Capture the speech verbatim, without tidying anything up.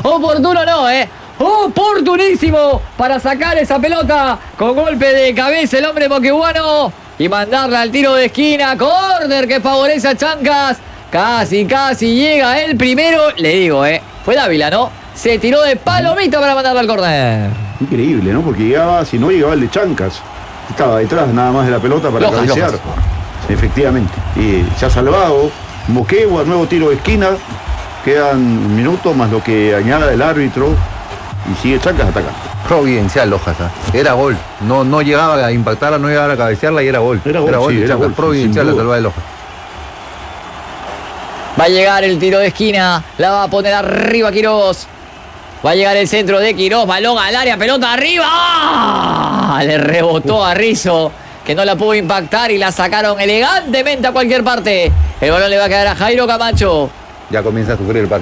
Oportuno no, ¿eh? Oportunísimo para sacar esa pelota con golpe de cabeza el hombre moqueguano y mandarla al tiro de esquina. Córner que favorece a Chancas. Casi, casi llega el primero. Le digo, ¿eh? Fue Dávila, ¿no? Se tiró de palomita para mandarla al córner. Increíble, ¿no? Porque llegaba, si no llegaba el de Chancas. Estaba detrás nada más de la pelota para Lojas, cabecear. Lojas. Efectivamente. Y se ha salvado. Moquegua, nuevo tiro de esquina. Quedan minutos más lo que añada el árbitro. Y sigue Chancas atacando. Providencial Lojas, ¿eh? Era gol. No, no llegaba a impactarla, no llegaba a cabecearla y era gol. Era gol, era gol, sí, de era Chancas. gol, Providencial sin la duda. salva de Lojas. Va a llegar el tiro de esquina. La va a poner arriba Quirós. Va a llegar el centro de Quirós. Balón al área. Pelota arriba. ¡Ah! Le rebotó a Rizzo, que no la pudo impactar y la sacaron elegantemente a cualquier parte. El balón le va a quedar a Jairo Camacho. Ya comienza a sufrir el partido.